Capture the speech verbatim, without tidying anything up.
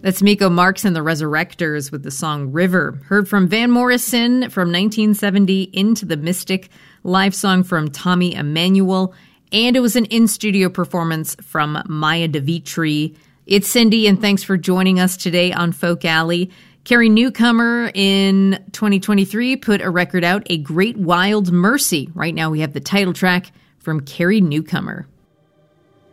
That's Miko Marks and the Resurrectors with the song River. Heard from Van Morrison from nineteen seventy, Into the Mystic, live song from Tommy Emmanuel. And it was an in-studio performance from Maya DeVitri. It's Cindy, and thanks for joining us today on Folk Alley. Carrie Newcomer in twenty twenty-three put a record out, A Great Wild Mercy. Right now we have the title track from Carrie Newcomer.